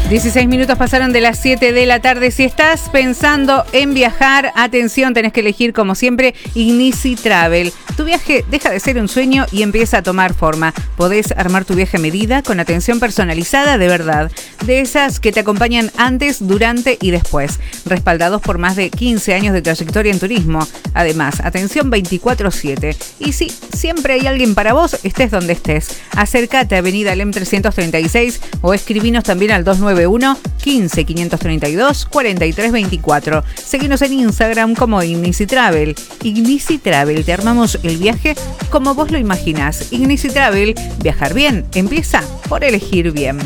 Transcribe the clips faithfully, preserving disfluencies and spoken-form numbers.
dieciséis minutos pasaron de las siete de la tarde. Si estás pensando en viajar, atención, tenés que elegir como siempre Ignici Travel. Tu viaje deja de ser un sueño y empieza a tomar forma. Podés armar tu viaje a medida con atención personalizada de verdad. De esas que te acompañan antes, durante y después. Respaldados por más de quince años de trayectoria en turismo. Además, atención veinticuatro siete. Y sí, siempre hay alguien para vos, estés donde estés. Acércate a Avenida Alem trescientos treinta y seis o escribinos también al dos nueve uno, quince, quinientos treinta y dos, cuarenta y tres veinticuatro. Seguinos en Instagram como Ignici Travel. Ignici Travel, te armamos el viaje como vos lo imaginás. Ignici Travel, viajar bien, empieza por elegir bien.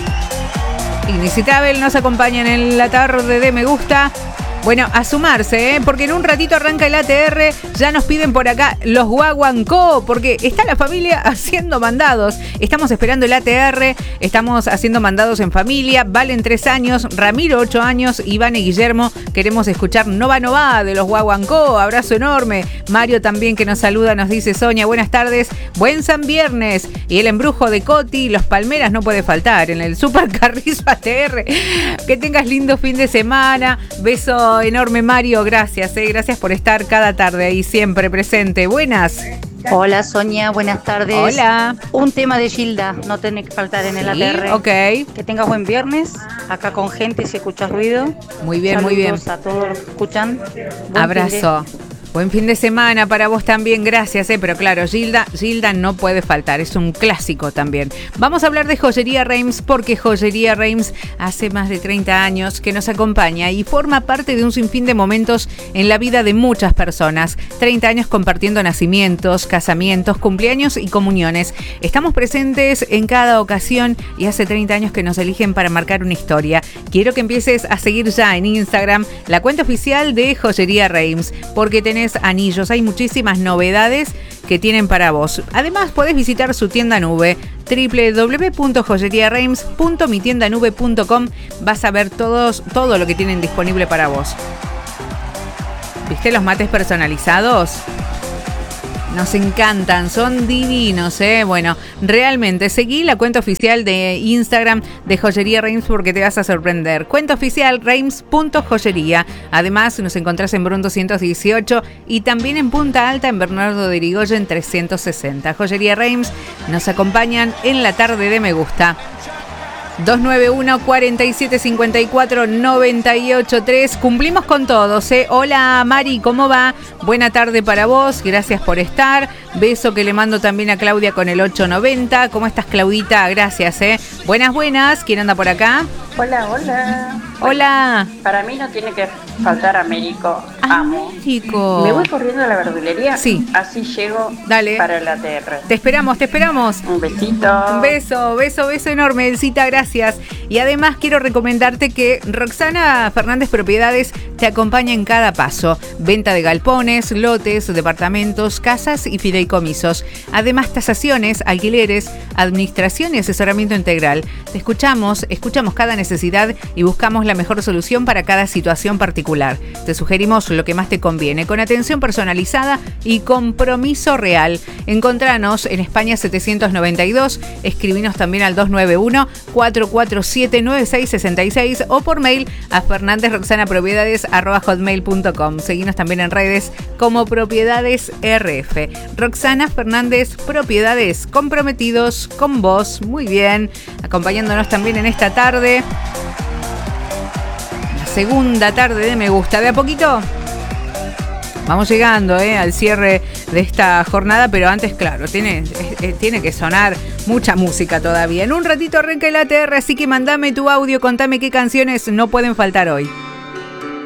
Ignici Travel nos acompañan en la tarde de Me Gusta. Bueno, a sumarse, ¿eh? Porque en un ratito arranca el A T R. Ya nos piden por acá los guaguancó, porque está la familia haciendo mandados. Estamos esperando el A T R, estamos haciendo mandados en familia. Valen tres años, Ramiro ocho años, Iván y Guillermo. Queremos escuchar Nova Nova de los guaguancó. Abrazo enorme. Mario también que nos saluda, nos dice Sonia, buenas tardes, buen San Viernes. Y el embrujo de Coti, los Palmeras no puede faltar en el Super Carrizo A T R. Que tengas lindo fin de semana. Beso enorme, Mario, gracias, eh, gracias por estar cada tarde ahí siempre presente. Buenas. Hola Sonia, buenas tardes. Hola. Un tema de Gilda, no tiene que faltar en el Sí, A T R. ok. Que tengas buen viernes, acá con gente si escuchas ruido. Muy bien, Saludos muy bien. a todos los que escuchan. Buen Abrazo. Buen fin de semana para vos también, gracias, eh. Pero claro, Gilda, Gilda no puede faltar, es un clásico también. Vamos a hablar de Joyería Reims, porque Joyería Reims hace más de treinta años que nos acompaña y forma parte de un sinfín de momentos en la vida de muchas personas. treinta años compartiendo nacimientos, casamientos, cumpleaños y comuniones. Estamos presentes en cada ocasión y hace treinta años que nos eligen para marcar una historia. Quiero que empieces a seguir ya en Instagram la cuenta oficial de Joyería Reims, porque tenés anillos, hay muchísimas novedades que tienen para vos. Además, podés visitar su tienda nube doble u doble u doble u punto joyería reims punto mi tienda nube punto com. Vas a ver todos, todo lo que tienen disponible para vos. ¿Viste los mates personalizados? Nos encantan, son divinos, ¿eh? Bueno, realmente, seguí la cuenta oficial de Instagram de Joyería Reims porque te vas a sorprender. Cuenta oficial reims punto joyería. Además, nos encontrás en Brun doscientos dieciocho y también en Punta Alta, en Bernardo de Irigoyen trescientos sesenta. Joyería Reims nos acompañan en la tarde de Me Gusta. dos nueve uno, cuarenta y siete, cincuenta y cuatro, noventa y ocho tres. Cumplimos con todos, ¿eh? Hola Mari, ¿cómo va? Buena tarde para vos, gracias por estar. Beso que le mando también a Claudia con el ocho noventa. ¿Cómo estás, Claudita? Gracias, ¿eh? Buenas, buenas. ¿Quién anda por acá? Hola, hola. Hola. Para mí no tiene que faltar Américo. Amo. Américo. ¿Me voy corriendo a la verdulería? Sí. Así llego. Dale. Para el A T R. Te esperamos, te esperamos. Un besito. Un beso, beso, beso enorme, Elcita, gracias. Y además quiero recomendarte que Roxana Fernández Propiedades te acompaña en cada paso. Venta de galpones, lotes, departamentos, casas y fideicomisos. Además, tasaciones, alquileres, administración y asesoramiento integral. Te escuchamos, escuchamos cada necesidad y buscamos la mejor solución para cada situación particular. Te sugerimos lo que más te conviene, con atención personalizada y compromiso real. Encontranos en España setecientos noventa y dos, escribinos también al dos nueve uno, cuatro cuatro siete, nueve seis seis seis o por mail a fernandezroxanapropiedades arroba hotmail punto com. Seguinos también en redes como Propiedades R F. Roxana Fernández Propiedades, comprometidos con vos. Muy bien, acompañándonos también en esta tarde. La segunda tarde de Me Gusta. De a poquito vamos llegando eh, al cierre de esta jornada, pero antes, claro, tiene, eh, tiene que sonar mucha música todavía. En un ratito arranca el A T R, así que mandame tu audio, contame qué canciones no pueden faltar hoy.